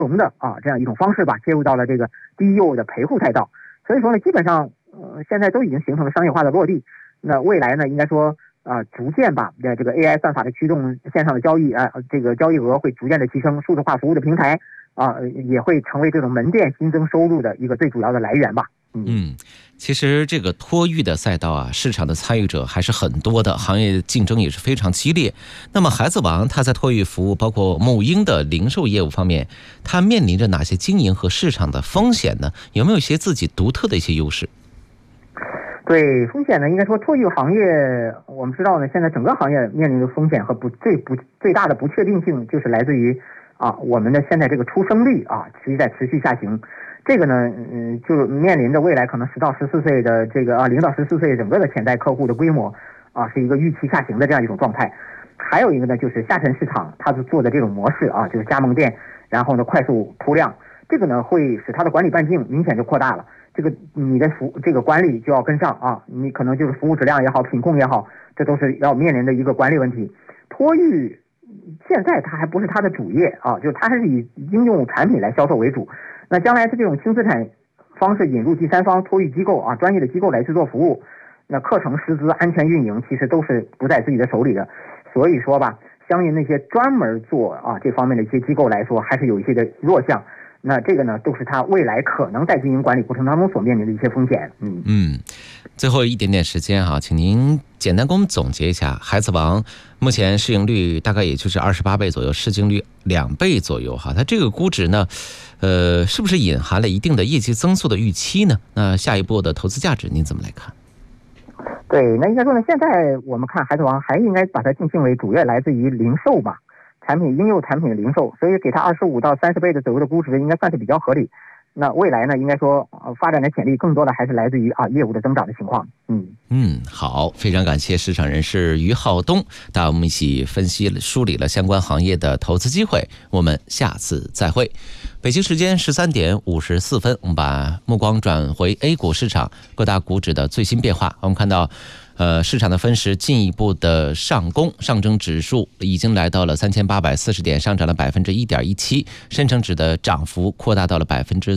容的这样一种方式吧，切入到了这个低诱的陪护赛道。所以说呢，基本上现在都已经形成了商业化的落地。那未来呢，应该说逐渐吧，这个 AI 算法的驱动，线上的交易这个交易额会逐渐的提升，数字化服务的平台也会成为这种门店新增收入的一个最主要的来源吧。 其实这个托育的赛道市场的参与者还是很多的，行业竞争也是非常激烈。那么孩子王它在托育服务包括母婴的零售业务方面，它面临着哪些经营和市场的风险呢？有没有一些自己独特的一些优势？ 对风险呢，应该说托育行业，我们知道呢，现在整个行业面临的风险和最大的不确定性，就是来自于我们的现在这个出生率其实在持续下行。这个呢，就面临着未来可能10到14岁的这个0到14岁整个的潜在客户的规模是一个预期下行的这样一种状态。还有一个呢，就是下沉市场它做的这种模式就是加盟店，然后呢快速铺量，这个呢会使它的管理半径明显就扩大了。这个你的这个管理就要跟上你可能就是服务质量也好，品控也好，这都是要面临的一个管理问题。托育现在它还不是它的主业就是它还是以应用产品来销售为主。那将来是这种轻资产方式引入第三方托育机构专业的机构来去做服务，那课程师资、安全运营其实都是不在自己的手里的。所以说吧，相应那些专门做这方面的一些机构来说，还是有一些的弱项。那这个呢，都是它未来可能在经营管理过程当中所面临的一些风险。 最后一点点时间请您简单给我们总结一下，孩子王目前市盈率大概也就是28倍左右，市净率2倍左右它这个估值呢，是不是隐含了一定的业绩增速的预期呢？那下一步的投资价值您怎么来看？ 对，那应该说呢，现在我们看孩子王还应该把它定性为主业来自于零售吧，应用产品的零售，所以给它25到30倍的左右的估值应该算是比较合理。那未来呢，应该说发展的潜力更多的还是来自于业务的增长的情况。 好，非常感谢市场人士于浩东带我们一起分析梳理了相关行业的投资机会，我们下次再会。北京时间13点54分，我们把目光转回 A 股市场各大股指的最新变化。我们看到市场的分时进一步的上攻，上证指数已经来到了3840点，上涨了 1.17%， 深成指的涨幅扩大到了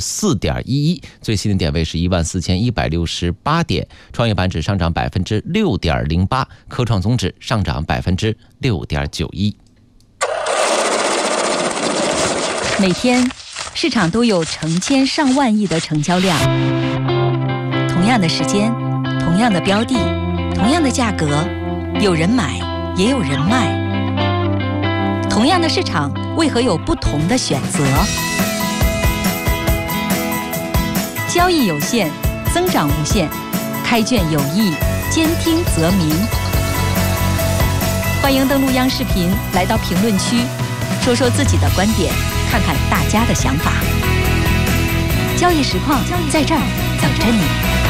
4.11%， 最新的点位是14168点，创业板指上涨 6.08%， 科创总指上涨 6.91%。 每天市场都有成千上万亿的成交量，同样的时间，同样的标的，同样的价格，有人买也有人卖。同样的市场，为何有不同的选择？交易有限，增长无限，开卷有益，兼听则明。欢迎登录央视频，来到评论区，说说自己的观点，看看大家的想法。交易实况在这儿等着你。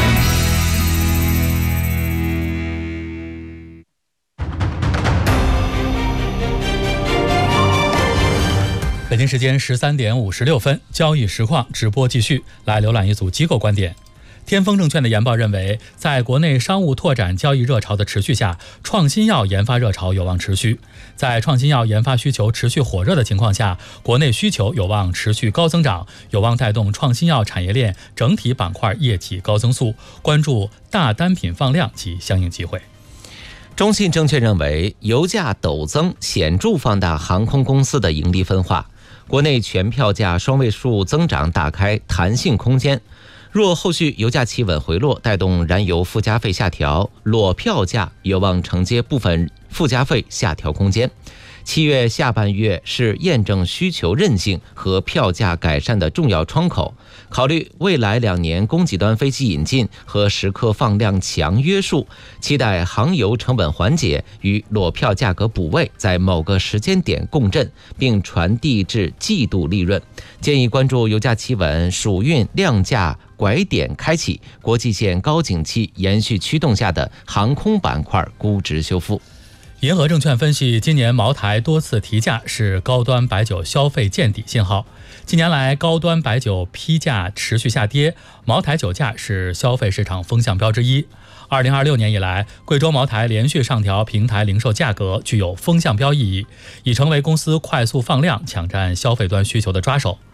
北京时间13点56分，交易实况直播继续，来浏览一组机构观点。天风证券的研报认为，在国内商务拓展交易热潮的持续下，创新药研发热潮有望持续。在创新药研发需求持续火热的情况下，国内需求有望持续高增长，有望带动创新药产业链整体板块业绩高增速，关注大单品放量及相应机会。 中信证券认为，油价陡增显著放大航空公司的盈利分化，国内全票价双位数增长打开弹性空间。若后续油价企稳回落，带动燃油附加费下调，裸票价有望承接部分附加费下调空间。7月下半月是验证需求韧性和票价改善的重要窗口，考虑未来2年供给端飞机引进和时刻放量强约束，期待航油成本缓解与裸票价格补位在某个时间点共振，并传递至季度利润。建议关注油价企稳、暑运量价拐点开启、国际线高景气延续驱动下的航空板块估值修复。 银河证券分析，今年茅台多次提价是高端白酒消费见底信号。近年来高端白酒批价持续下跌，茅台酒价是消费市场风向标之一。2026年以来，贵州茅台连续上调平台零售价格，具有风向标意义，已成为公司快速放量抢占消费端需求的抓手。